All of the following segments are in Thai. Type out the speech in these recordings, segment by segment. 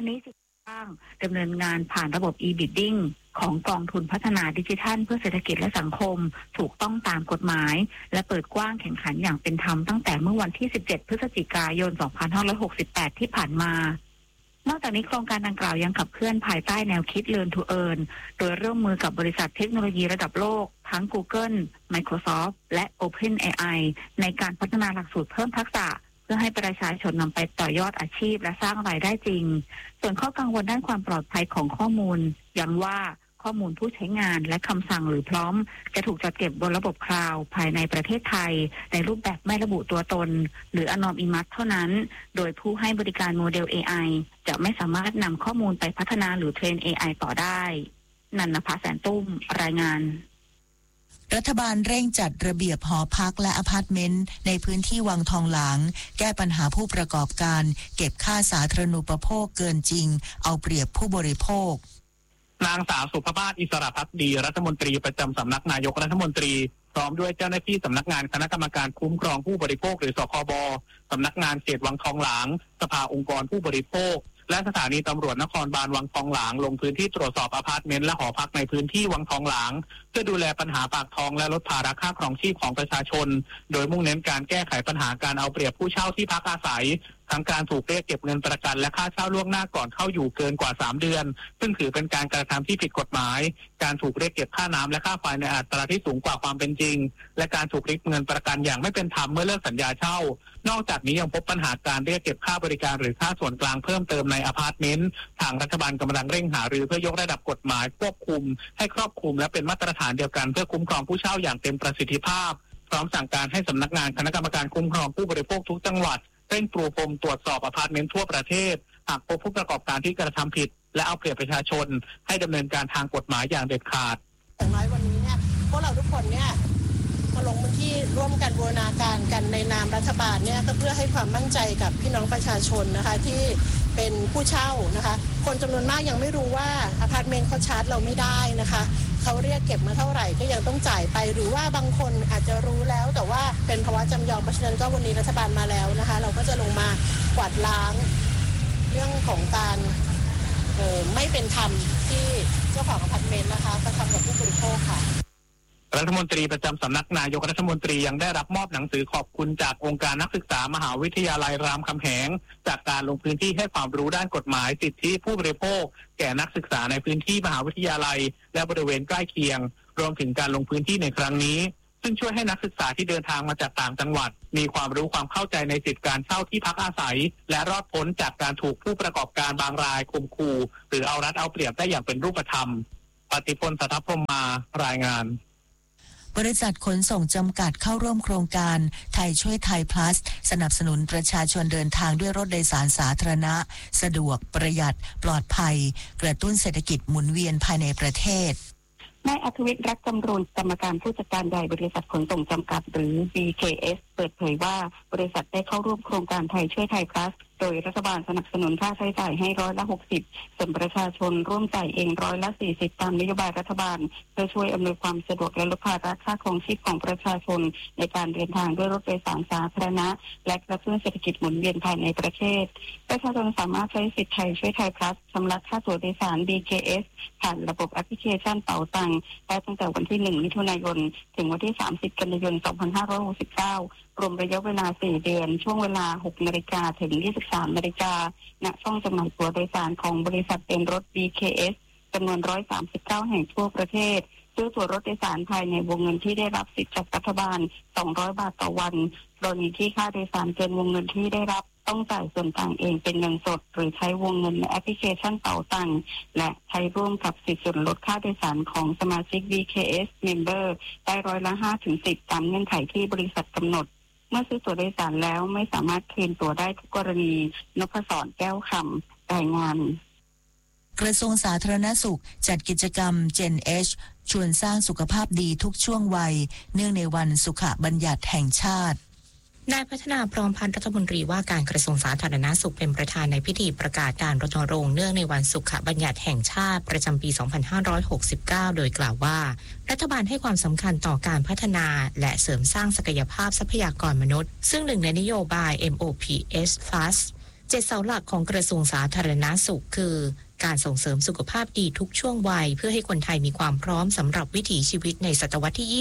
นนี้จะดำเนินงานผ่านระบบ e-bidding ของกองทุนพัฒนาดิจิทัลเพื่อเศรษฐกิจและสังคมถูกต้องตามกฎหมายและเปิดกว้างแข่งขันอย่างเป็นธรรมตั้งแต่เมื่อวันที่17พฤศจิกายน2568ที่ผ่านมานอกจากนี้โครงการดังกล่าวยังขับเคลื่อนภายใต้แนวคิด Learn to Earn โดยร่วมมือกับบริษัทเทคโนโลยีระดับโลกทั้ง Google, Microsoft และ OpenAI ในการพัฒนาหลักสูตรเพิ่มทักษะเพื่อให้ประชาชนนำไปต่อยอดอาชีพและสร้างรายได้จริงส่วนข้อกังวลด้านความปลอดภัยของข้อมูลย้ำว่าข้อมูลผู้ใช้งานและคำสั่งหรือพร้อมจะถูกจัดเก็บบนระบบคลาวด์ภายในประเทศไทยในรูปแบบไม่ระบุตัวตนหรือ Anonymous เท่านั้นโดยผู้ให้บริการโมเดล AI จะไม่สามารถนำข้อมูลไปพัฒนาหรือเทรน AI ต่อได้นันนภาแสนตุ้มรายงานรัฐบาลเร่งจัดระเบียบหอพักและอพาร์ตเมนต์ในพื้นที่วังทองหลางแก้ปัญหาผู้ประกอบการเก็บค่าสาธารณูปโภคเกินจริงเอาเปรียบผู้บริโภคนางสาวสุภาพอิสระภักดีรัฐมนตรีประจำสำนักนายกรัฐมนตรีพร้อมด้วยเจ้าหน้าที่สำนักงานคณะกรรมการคุ้มครองผู้บริโภคหรือสคบ.สำนักงานเขตวังทองหลางสภาองค์กรผู้บริโภคและสถานีตำรวจนครบาลวังทองหลางลงพื้นที่ตรวจสอบอพาร์ตเมนต์และหอพักในพื้นที่วังทองหลางเพื่อดูแลปัญหาปากท้องและลดภาระค่าครองชีพของประชาชนโดยมุ่งเน้นการแก้ไขปัญหาการเอาเปรียบผู้เช่าที่พักอาศัยทั้งการถูกเรียกเก็บเงินประกันและค่าเช่าล่วงหน้าก่อนเข้าอยู่เกินกว่า3เดือนซึ่งถือเป็นการกระทำที่ผิดกฎหมายการถูกเรียกเก็บค่าน้ำและค่าไฟในอัตราที่สูงกว่าความเป็นจริงและการถูกริบเงินประกันอย่างไม่เป็นธรรมเมื่อเลิกสัญญาเช่านอกจากนี้ยังพบปัญหาการเรียกเก็บค่าบริการหรือค่าส่วนกลางเพิ่มเติมในอพาร์ตเมนต์ทางรัฐบาลกำลังเร่งหารือเพื่อยกระดับกฎหมายควบคุมให้ครอบคลุมและเป็นมาตรฐานเดียวกันเพื่อคุ้มครองผู้เช่าอย่างเต็มประสิทธิภาพพร้อมสั่งการให้สำนักงานคณะกรรมการคุ้มครองผู้บริโภคทุกจังหวัดเร่งปรูพรมตรวจสอบอพาร์ตเมนต์ทั่วประเทศหากพบผู้ประกอบการที่กระทำผิดและเอาเปรียบประชาชนให้ดำเนินการทางกฎหมายอย่างเด็ดขาดอย่างน้อยวันนี้เนี่ยพวกเราทุกคนเนี่ยมาลงพื้นที่ร่วมกันบูรณาการกันในนามรัฐบาลเนี่ยก็เพื่อให้ความมั่นใจกับพี่น้องประชาชนนะคะที่เป็นผู้เช่านะคะคนจำนวนมากยังไม่รู้ว่าอพาร์ตเมนต์เขาชาร์จเราไม่ได้นะคะเขาเรียกเก็บมาเท่าไหร่ก็ยังต้องจ่ายไปหรือว่าบางคนอาจจะรู้แล้วแต่ว่าเป็นภาวะจำยอมเพราะฉะนั้นก็วันนี้รัฐบาลมาแล้วนะคะเราก็จะลงมากวาดล้างเรื่องของการไม่เป็นธรรมที่เจ้าของอพาร์ตเมนต์นะคะกระทำกับผู้บริโภคค่ะรัฐมนตรีประจำสำนักนายกรัฐมนตรียังได้รับมอบหนังสือขอบคุณจากองค์การนักศึกษามหาวิทยาลัยรามคำแหงจากการลงพื้นที่ให้ความรู้ด้านกฎหมายสิทธิผู้บริโภคแก่นักศึกษาในพื้นที่มหาวิทยาลัยและบริเวณใกล้เคียงรวมถึงการลงพื้นที่ในครั้งนี้ซึ่งช่วยให้นักศึกษาที่เดินทางมาจากต่างจังหวัดมีความรู้ความเข้าใจในสิทธิการเช่าที่พักอาศัยและรอดพ้นจากการถูกผู้ประกอบการบางรายข่มขู่หรือเอารัดเอาเปรียบได้อย่างเป็นรูปธรรมปฏิพล สัทธพรหมารายงานบริษัทขนส่งจำกัดเข้าร่วมโครงการไทยช่วยไทย plus สนับสนุนประชาชนเดินทางด้วยรถโดยสารสาธารณะสะดวกประหยัดปลอดภัยกระตุ้นเศรษฐกิจหมุนเวียนภายในประเทศนายอัธวิทย์รักจำรูนกรรมการผู้จัดการใหญ่บริษัทขนส่งจำกัดหรือ BKS เปิดเผยว่าบริษัทได้เข้าร่วมโครงการไทยช่วยไทย plus โดยรัฐบาลสนับสนุนค่าใช้จ่ายให้60%ส่วนประชาชนร่วมจ่ายเอง40%ตามนโยบายรัฐบาลเพื่อช่วยอำนวยความสะดวกและลดภาระค่าครองชีพของประชาชนในการเดินทางด้วยรถโดยสารสาธารณะและกระตุ้นเศรษฐกิจหมุนเวียนภายในประเทศประชาชนสามารถใช้สิทธิ์ไทยช่วยไทย plus ชำระค่าตั๋วโดยสาร BKS ผ่านระบบแอปพลิเคชันเป๋าตังค์ได้ตั้งแต่วันที่1มิถุนายนถึงวันที่30กันยายน2569รวมระยะเวลา4เดือนช่วงเวลา 6 นาฬิกาถึง 23 นาฬิกาณช่องจำหน่ายตั๋วโดยสารของบริษัทเต็มรถ BKS จำนวน139แห่งทั่วประเทศซื้อตั๋วรถโดยสารภายในวงเงินที่ได้รับสิทธิจากรัฐบาล200 บาทต่อวันกรณีที่ค่าโดยสารเกินวงเงินที่ได้รับต้องจ่ายส่วนต่างเองเป็นเงินสดหรือใช้วงเงินในแอปพลิเคชันเป๋าตังค์และใช้ร่วมกับสิทธิส่วนลดค่าโดยสารของสมาชิก BKS Member ได้5-10%ตามเงื่อนไขที่บริษัทกำหนดเมื่อซื้อตั๋วโดยสารแล้วไม่สามารถคืนตั๋วได้ทุกกรณีนพศรแก้วคำรายงานกระทรวงสาธารณสุขจัดกิจกรรม Gen H ชวนสร้างสุขภาพดีทุกช่วงวัยเนื่องในวันสุขบัญญัติแห่งชาตินายพัฒนาพร้อมพันธ์รัฐมนตรีว่าการกระทรวงสาธารณสุขเป็นประธานในพิธีประกาศการรณรงค์เนื่องในวันสุขบัญญัติแห่งชาติประจำปี 2569 โดยกล่าวว่ารัฐบาลให้ความสำคัญต่อการพัฒนาและเสริมสร้างศักยภาพทรัพยากรมนุษย์ซึ่งหนึ่งในนโยบาย MOPS Plus 7 เสาหลักของกระทรวงสาธารณสุขคือการส่งเสริมสุขภาพดีทุกช่วงวัยเพื่อให้คนไทยมีความพร้อมสำหรับวิถีชีวิตในศตวรรษที่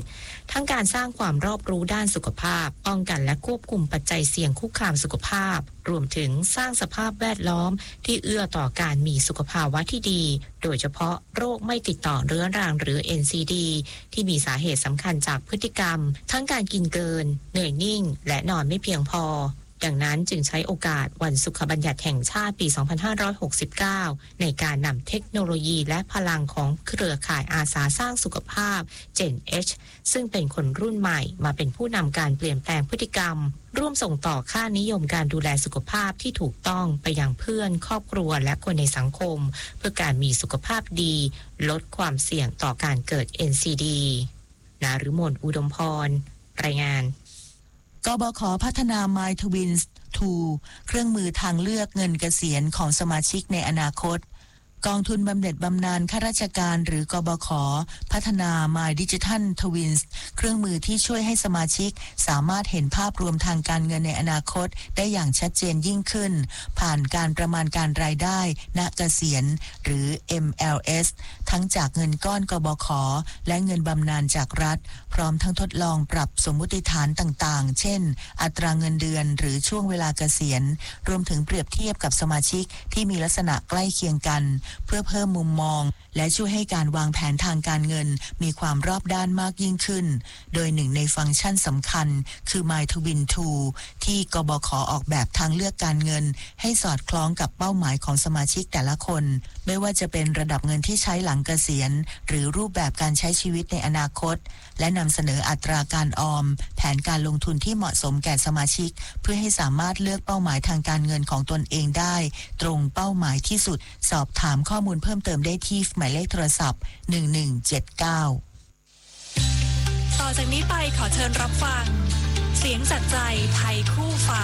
21 ทั้งการสร้างความรอบรู้ด้านสุขภาพป้องกันและควบคุมปัจจัยเสี่ยงคุกคามสุขภาพรวมถึงสร้างสภาพแวดล้อมที่เอื้อต่อการมีสุขภาวะที่ดีโดยเฉพาะโรคไม่ติดต่อเรื้อรังหรือ NCD ที่มีสาเหตุสำคัญจากพฤติกรรมทั้งการกินเกินเหนื่อยนิ่งและนอนไม่เพียงพอดังนั้นจึงใช้โอกาสวันสุขบัญญัติแห่งชาติปี 2569 ในการนำเทคโนโลยีและพลังของเครือข่ายอาสาสร้างสุขภาพ Gen H ซึ่งเป็นคนรุ่นใหม่มาเป็นผู้นำการเปลี่ยนแปลงพฤติกรรมร่วมส่งต่อค่านิยมการดูแลสุขภาพที่ถูกต้องไปยังเพื่อนครอบครัวและคนในสังคมเพื่อการมีสุขภาพดีลดความเสี่ยงต่อการเกิด NCD นฤมล อุดมพรรายงานกบข.พัฒนา My Twins 2 เครื่องมือทางเลือกเงินเกษียณของสมาชิกในอนาคตกองทุนบำเหน็จบำนาญข้าราชการหรือกบข.พัฒนา My Digital Twins เครื่องมือที่ช่วยให้สมาชิกสามารถเห็นภาพรวมทางการเงินในอนาคตได้อย่างชัดเจนยิ่งขึ้นผ่านการประมาณการรายได้ณเกษียณหรือ MLS ทั้งจากเงินก้อนกบข.และเงินบำนาญจากรัฐพร้อมทั้งทดลองปรับสมมุติฐานต่างๆเช่นอัตราเงินเดือนหรือช่วงเวลาเกษียณรวมถึงเปรียบเทียบกับสมาชิกที่มีลักษณะใกล้เคียงกันเพื่อเพิ่มมุมมองและช่วยให้การวางแผนทางการเงินมีความรอบด้านมากยิ่งขึ้นโดยหนึ่งในฟังก์ชันสำคัญคือ My Twin 2 ที่กบข.ออกแบบทางเลือกการเงินให้สอดคล้องกับเป้าหมายของสมาชิกแต่ละคนไม่ว่าจะเป็นระดับเงินที่ใช้หลังเกษียณหรือรูปแบบการใช้ชีวิตในอนาคตและนำเสนออัตราการออมแผนการลงทุนที่เหมาะสมแก่สมาชิกเพื่อให้สามารถเลือกเป้าหมายทางการเงินของตนเองได้ตรงเป้าหมายที่สุดสอบถามข้อมูลเพิ่มเติมได้ที่หมายเลขโทรศัพท์1179 ต่อจากนี้ไปขอเชิญรับฟังเสียงจากใจไทยคู่ฟ้า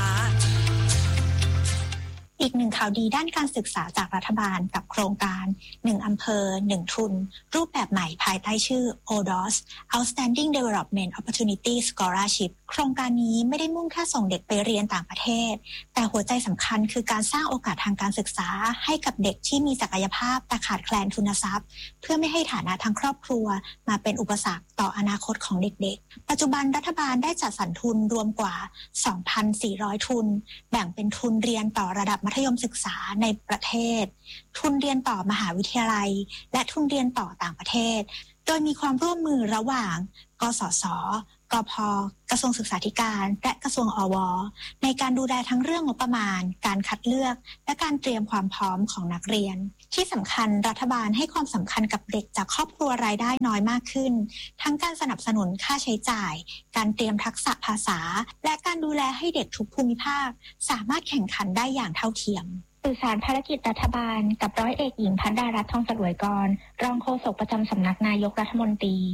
อีกหนึ่งข่าวดีด้านการศึกษาจากรัฐบาลกับโครงการ1อำเภอ1ทุนรูปแบบใหม่ภายใต้ชื่อ ODOS Outstanding Development Opportunity Scholarship โครงการนี้ไม่ได้มุ่งแค่ส่งเด็กไปเรียนต่างประเทศแต่หัวใจสำคัญคือการสร้างโอกาสทางการศึกษาให้กับเด็กที่มีศักยภาพแต่ขาดแคลนทุนทรัพย์เพื่อไม่ให้ฐานะทางครอบครัวมาเป็นอุปสรรคต่ออนาคตของเด็กๆปัจจุบันรัฐบาลได้จัดสรรทุนรวมกว่า 2,400 ทุนแบ่งเป็นทุนเรียนต่อระดับมัธยมศึกษาในประเทศทุนเรียนต่อมหาวิทยาลัยและทุนเรียนต่อต่างประเทศโดยมีความร่วมมือระหว่างกสศกพ.กระทรวงศึกษาธิการและกระทรวงอว.ในการดูแลทั้งเรื่องงบประมาณการคัดเลือกและการเตรียมความพร้อมของนักเรียนที่สำคัญรัฐบาลให้ความสำคัญกับเด็กจากครอบครัวรายได้น้อยมากขึ้นทั้งการสนับสนุนค่าใช้จ่ายการเตรียมทักษะภาษาและการดูแลให้เด็กทุกภูมิภาคสามารถแข่งขันได้อย่างเท่าเทียมสื่อสารภารกิจรัฐบาลกับร้อยเอกหญิงพัฒดารัตน์ทองสลวยกรรองโฆษกประจำสำนักนายกรัฐมนตรี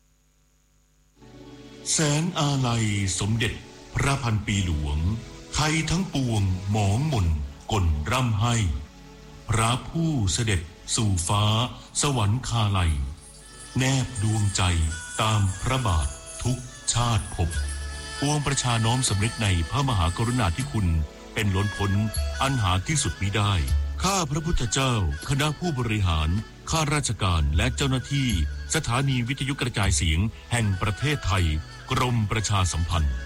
แสนอาลัยสมเด็จพระพันปีหลวงไทยทั้งปวงหมองหม่นก่นร่ำให้พระผู้เสด็จสู่ฟ้าสวรรคาลัยแนบดวงใจตามพระบาททุกชาติภพปวงประชาน้อมสำนึกในพระมหากรุณาธิคุณเป็นล้นพ้นอันหาที่สุดมิได้ข้าพระพุทธเจ้าคณะผู้บริหารข้าราชการและเจ้าหน้าที่สถานีวิทยุกระจายเสียงแห่งประเทศไทยกรมประชาสัมพันธ์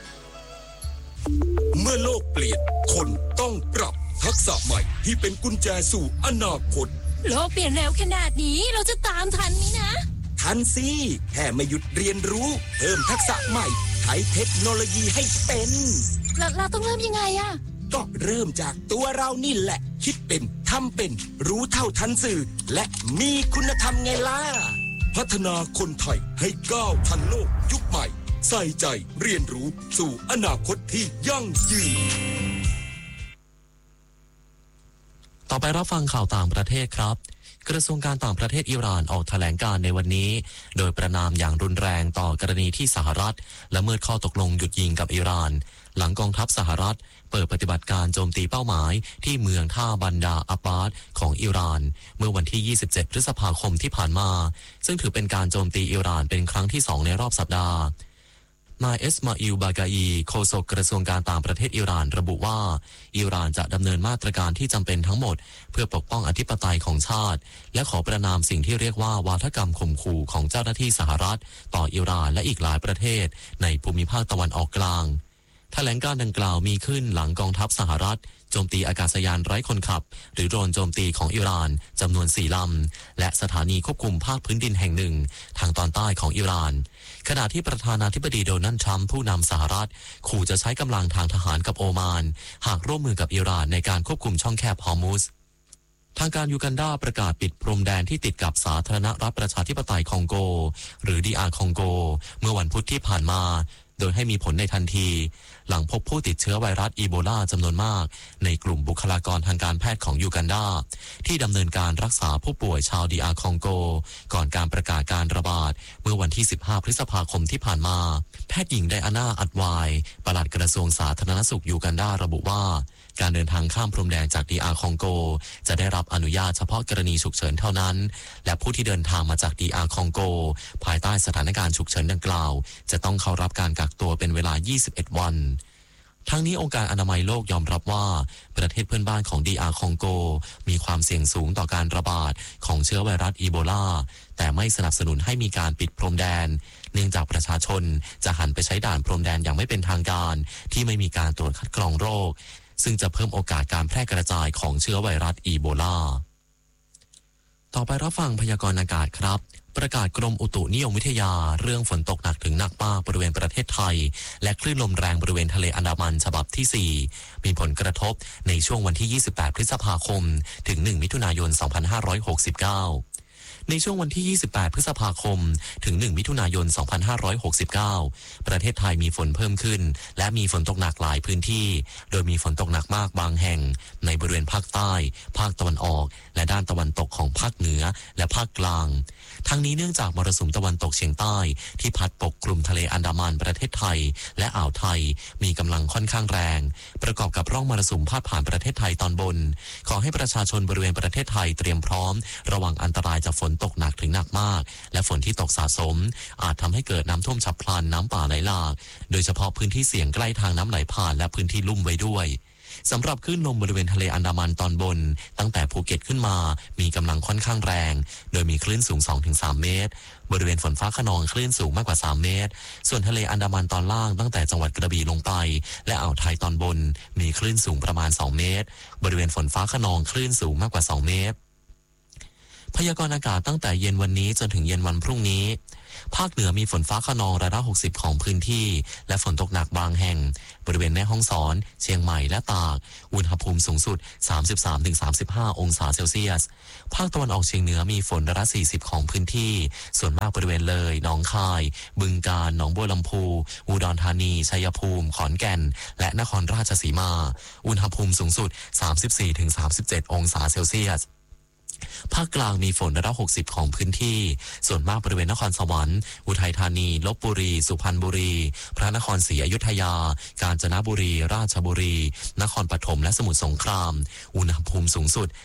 เมื่อโลกเปลี่ยนคนต้องปรับทักษะใหม่ที่เป็นกุญแจสู่อนาคตโลกเปลี่ยนเร็วขนาดนี้เราจะตามทันไหมนะทันสิแค่ไม่หยุดเรียนรู้เพิ่มทักษะใหม่ใช้เทคโนโลยีให้เป็นเราต้องเริ่มยังไงอะก็เริ่มจากตัวเรานี่แหละคิดเป็นทำเป็นรู้เท่าทันสื่อและมีคุณธรรมไงล่ะพัฒนาคนไทยให้ก้าวทันโลกยุคใหม่ใส่ใจเรียนรู้สู่อนาคตที่ยั่งยืนต่อไปรับฟังข่าวต่างประเทศครับกระทรวงการต่างประเทศอิหร่านออกแถลงการในวันนี้โดยประณามอย่างรุนแรงต่อกรณีที่สหรัฐละเมิดข้อตกลงหยุดยิงกับอิหร่านหลังกองทัพสหรัฐเปิดปฏิบัติการโจมตีเป้าหมายที่เมืองท่าบันดาอับบาสของอิหร่านเมื่อวันที่27พฤษภาคมที่ผ่านมาซึ่งถือเป็นการโจมตีอิหร่านเป็นครั้งที่2ในรอบสัปดาห์นายเอสมาอิลบากาอีโฆษกกระทรวงการต่างประเทศอิหร่านระบุว่าอิหร่านจะดำเนินมาตรการที่จำเป็นทั้งหมดเพื่อปกป้องอธิปไตยของชาติและขอประณามสิ่งที่เรียกว่าวาทกรรมข่มขู่ของเจ้าหน้าที่สหรัฐต่ออิหร่านและอีกหลายประเทศในภูมิภาคตะวันออกกลางแถลงการดังกล่าวมีขึ้นหลังกองทัพสหรัฐโจมตีอากาศยานไร้คนขับหรือโดรนโจมตีของอิหร่านจำนวน4 ลำและสถานีควบคุมภาคพื้นดินแห่งหนึ่งทางตอนใต้ของอิหร่านขณะที่ประธานาธิบดีโดนัลด์ทรัมป์ผู้นำสหรัฐขู่จะใช้กำลังทางทหารกับโอมานหากร่วมมือกับอิหร่านในการควบคุมช่องแคบฮอร์มุซทางการยูกันดาประกาศปิดพรมแดนที่ติดกับสาธารณรัฐประชาธิปไตยคองโกหรือDRคองโกเมื่อวันพุธที่ผ่านมาโดยให้มีผลในทันทีหลังพบผู้ติดเชื้อไวรัสอีโบลาจำนวนมากในกลุ่มบุคลากรทางการแพทย์ของยูกันดาที่ดำเนินการรักษาผู้ป่วยชาวDRคองโกก่อนการประกาศการระบาดเมื่อวันที่15พฤษภาคมที่ผ่านมาแพทย์หญิงไดอาน่าอัดวายปลัดกระทรวงสาธารณสุขยูกันดาระบุว่าการเดินทางข้ามพรมแดนจากDRคองโกจะได้รับอนุญาตเฉพาะกรณีฉุกเฉินเท่านั้นและผู้ที่เดินทางมาจากDRคองโกภายใต้สถานการณ์ฉุกเฉินดังกล่าวจะต้องเข้ารับการกักตัวเป็นเวลา21 วันทั้งนี้องค์การอนามัยโลกยอมรับว่าประเทศเพื่อนบ้านของDRคองโกมีความเสี่ยงสูงต่อการระบาดของเชื้อไวรัสอีโบลาแต่ไม่สนับสนุนให้มีการปิดพรมแดนเนื่องจากประชาชนจะหันไปใช้ด่านพรมแดนอย่างไม่เป็นทางการที่ไม่มีการตรวจคัดกรองโรคซึ่งจะเพิ่มโอกาสการแพร่กระจายของเชื้อไวรัสอีโบลาต่อไปรับฟังพยากรณ์อากาศครับประกาศกรมอุตุนิยมวิทยาเรื่องฝนตกหนักถึงหนักมากบริเวณประเทศไทยและคลื่นลมแรงบริเวณทะเลอันดามันฉบับที่4มีผลกระทบในช่วงวันที่28พฤษภาคมถึง1มิถุนายน2569ในช่วงวันที่28พฤษภาคมถึง1มิถุนายน2569ประเทศไทยมีฝนเพิ่มขึ้นและมีฝนตกหนักหลายพื้นที่โดยมีฝนตกหนักมากบางแห่งในบริเวณภาคใต้ภาคตะวันออกและด้านตะวันตกของภาคเหนือและภาคกลางทั้งนี้เนื่องจากมรสุมตะวันตกเฉียงใต้ที่พัดปกคลุมทะเลอันดามันประเทศไทยและอ่าวไทยมีกำลังค่อนข้างแรงประกอบกับร่องมรสุมพาดผ่านประเทศไทยตอนบนขอให้ประชาชนบริเวณประเทศไทยเตรียมพร้อมระวังอันตรายจากฝนตกหนักถึงหนักมากและฝนที่ตกสะสมอาจทำให้เกิดน้ำท่วมฉับพลันน้ำป่าไหลหลากโดยเฉพาะพื้นที่เสี่ยงใกล้ทางน้ำไหลผ่านและพื้นที่ลุ่มไว้ด้วยสำหรับคลื่นลมบริเวณทะเลอันดามันตอนบนตั้งแต่ภูเก็ตขึ้นมามีกำลังค่อนข้างแรงโดยมีคลื่นสูง 2-3 เมตรบริเวณฝนฟ้าคะนองคลื่นสูงมากกว่า3 เมตรส่วนทะเลอันดามันตอนล่างตั้งแต่จังหวัดกระบี่ลงไปและอ่าวไทยตอนบนมีคลื่นสูงประมาณ2 เมตรบริเวณฝนฟ้าคะนองคลื่นสูงมากกว่า2 เมตรพยากรณ์อากาศตั้งแต่เย็นวันนี้จนถึงเย็นวันพรุ่งนี้ภาคเหนือมีฝนฟ้าคะนองร้อยละ60ของพื้นที่และฝนตกหนักบางแห่งบริเวณแม่ฮ่องสอนเชียงใหม่และตากอุณหภูมิสูงสุด 33-35 องศาเซลเซียสภาคตะวันออกเฉียงเหนือมีฝนร้อยละ40ของพื้นที่ส่วนมากบริเวณเลยหนองคายบึงกาฬหนองบัวลำพูอุดรธานีชัยภูมิขอนแก่นและนครราชสีมาอุณหภูมิสูงสุด 34-37 องศาเซลเซียสภาคกลางมีฝนร้อยละ60ของพื้นที่ส่วนมากบริเวณนครสวรรค์อุทัยธานีลพบุรีสุพรรณบุรีพระนครศรีอยุธยากาญจนบุรีราชบุรีนครปฐมและสมุทรสงครามอุณหภูมิสูงสุด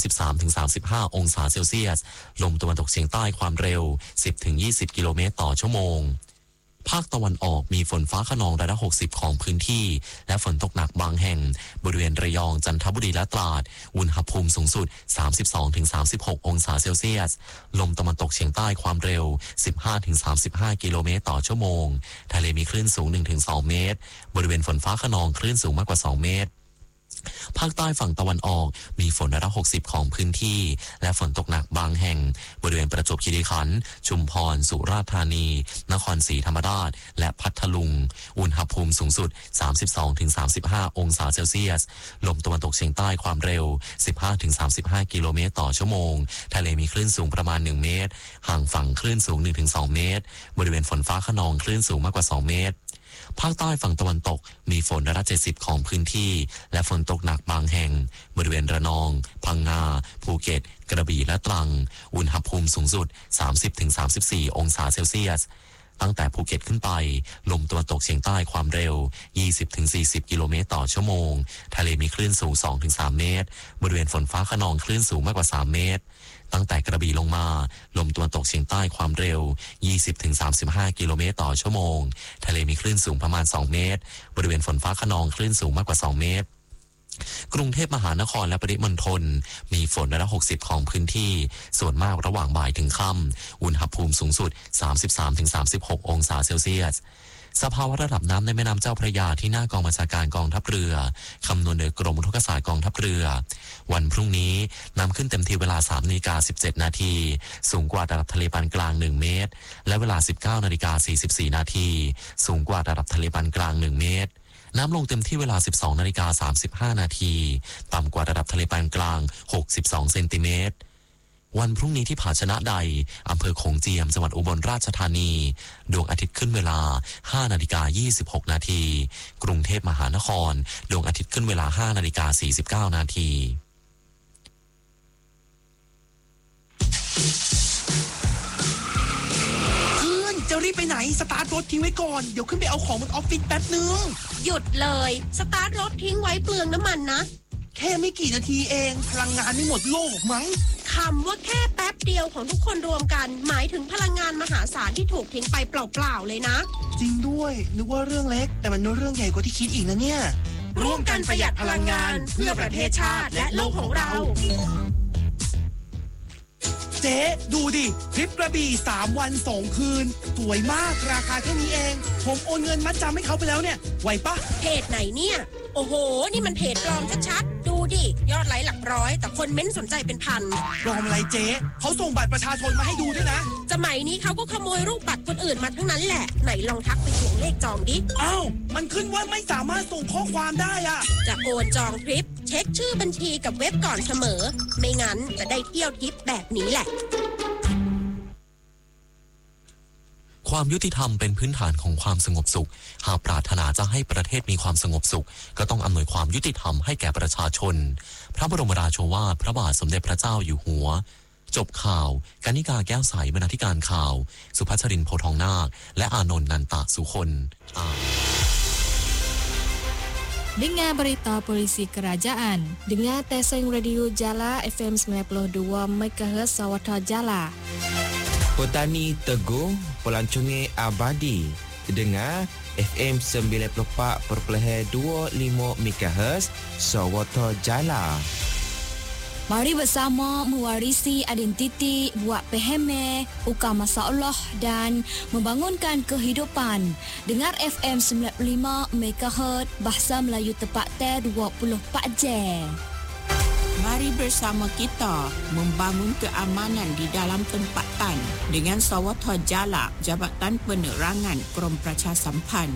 33-35 องศาเซลเซียสลมตะวันตกเฉียงใต้ความเร็ว 10-20 กิโลเมตรต่อชั่วโมงภาคตะวันออกมีฝนฟ้าคะนองร้อยละ60ของพื้นที่และฝนตกหนักบางแห่งบริเวณระยองจันทบุรีและตราดอุณหภูมิสูงสุด 32-36 องศาเซลเซียสลมตะวันตกเฉียงใต้ความเร็ว 15-35 กิโลเมตรต่อชั่วโมงทะเลมีคลื่นสูง 1-2 เมตรบริเวณฝนฟ้าคะนองคลื่นสูงมากกว่า2 เมตรภาคใต้ฝั่งตะวันออกมีฝนร้อยละ60ของพื้นที่และฝนตกหนักบางแห่งบริเวณประจวบคีรีขันธ์ชุมพรสุราษฎร์ธานีนครศรีธรรมราชและพัทลุงอุณหภูมิสูงสุด 32-35 องศาเซลเซียสลมตะวันตกเฉียงใต้ความเร็ว 15-35 กิโลเมตรต่อชั่วโมงทะเลมีคลื่นสูงประมาณ1 เมตรห่างฝั่งคลื่นสูง 1-2 เมตรบริเวณฝนฟ้าคะนองคลื่นสูงมากกว่า2 เมตรภาคใต้ฝั่งตะวันตกมีฝนร้อยละ70ของพื้นที่และฝนตกหนักบางแห่งบริเวณระนองพังงาภูเก็ตกระบี่และตรังอุณหภูมิสูงสุด 30-34 องศาเซลเซียสตั้งแต่ภูเก็ตขึ้นไปลมตะวันตกเฉียงใต้ความเร็ว 20-40 กิโลเมตรต่อชั่วโมงทะเลมีคลื่นสูง 2-3 เมตรบริเวณฝนฟ้าคะนองคลื่นสูงมากกว่า3 เมตรตั้งแต่กระบี่ลงมาลมตะวันตกเฉียงใต้ความเร็ว 20-35 กิโลเมตรต่อชั่วโมงทะเลมีคลื่นสูงประมาณ2 เมตรบริเวณฝนฟ้าคะนองคลื่นสูงมากกว่า2 เมตรกรุงเทพมหานครและปริมณฑลมีฝนร้อยละ60ของพื้นที่ส่วนมากระหว่างบ่ายถึงค่ำอุณหภูมิสูงสุด 33-36 องศาเซลเซียสสภาวะระดับน้ำในแม่น้ำเจ้าพระยาที่หน้ากองบัญชาการกองทัพเรือคำนวณโดยกรมอุทกศาสตร์กองทัพเรือวันพรุ่งนี้น้ำขึ้นเต็มที่เวลา 3:17 นาทีสูงกว่าระดับทะเลปานกลาง1 เมตรและเวลา 19:44 นาทีสูงกว่าระดับทะเลปานกลาง1 เมตรน้ำลงเต็มที่เวลา 12:35 นาทีต่ำกว่าระดับทะเลปานกลาง62 เซนติเมตรวันพรุ่งนี้ที่ผาชนะใดอำเภอโขงเจียมจังหวัดอุบลราชธานีดวงอาทิตย์ขึ้นเวลา 5:26 นาทีกรุงเทพมหานครดวงอาทิตย์ขึ้นเวลา 5:49 นาทีจะรีบไปไหนสตาร์ทรถทิ้งไว้ก่อนเดี๋ยวขึ้นไปเอาของบนออฟฟิศแป๊บนึงหยุดเลยสตาร์ทรถทิ้งไว้เปลืองน้ำมันนะแค่ไม่กี่นาทีเองพลังงานไม่หมดโลกมั้งคำว่าแค่แป๊บเดียวของทุกคนรวมกันหมายถึงพลังงานมหาศาลที่ถูกทิ้งไปเปล่าๆเลยนะจริงด้วยนึกว่าเรื่องเล็กแต่มันเรื่องใหญ่กว่าที่คิดอีกนะเนี่ยร่วมกันประหยัดพลังงานเพื่อประเทศชาติและโลกของเราเจ๊ดูดิทริปกระบี่3 วัน 2 คืนสวยมากราคาแค่นี้เองผมโอนเงินมัดจำให้เขาไปแล้วเนี่ยไหวปะเพจไหนเนี่ยโอ้โหนี่มันเพจปลอมชัดๆดูดิยอดไลค์หลักร้อยแต่คนเม้นสนใจเป็นพันปลอมอะไรเจ๊เขาส่งบัตรประชาชนมาให้ดูด้วยนะสมัยนี้เขาก็ขโมยรูปบัตรคนอื่นมาทั้งนั้นแหละไหนลองทักไปทวงเลขจองดิอ้าวมันขึ้นว่าไม่สามารถส่งข้อความได้อะจะโอนจองทริปเช็คชื่อบัญชีกับเว็บก่อนเสมอไม่งั้นจะได้เที่ยวทริปแบบนี้แหละความยุติธรรมเป็นพื้นฐานของความสงบสุขหากปรารถนาจะให้ประเทศมีความสงบสุขก็ต้องอำนวยความยุติธรรมให้แก่ประชาชนพระบรมราโชวาทพระบาทสมเด็จพระเจ้าอยู่หัวจบข่าวกนิกาแก้วใสบรรณาธิการข่าวสุภัชรินทร์โพธิ์ทองนาคและอานนท์นันตะสุคน Dengar berita polisi kerajaan. Dengar Teseng Radio Jala FM 92 MHz Sawatha Jala. Petani Teguh, Pelancongan Abadi. Dengar FM 94.25 MHz Sawatha Jala. Mari bersama mewarisi identiti, buat peheme, ukar masalah dan membangunkan kehidupan. Dengar FM 95 MHz Bahasa Melayu tepat 24 jam. Mari bersama kita membangun keamanan di dalam tempatan dengan Sawatha Jala, Jabatan Penerangan Krom Pracha Sampan.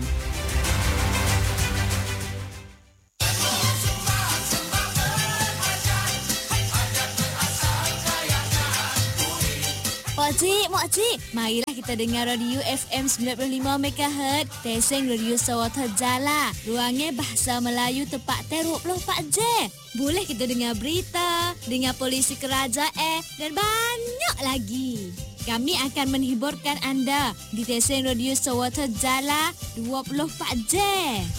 Makcik, marilah kita dengar radio FM 95 MHz Teseng Radio Sawatha Jala. Ruangnya Bahasa Melayu tepat 24 jam. Boleh kita dengar berita, dengar polisi kerajaan dan banyak lagi. Kami akan menghiburkan anda di Teseng Radio Sawatha Jala 24 jam.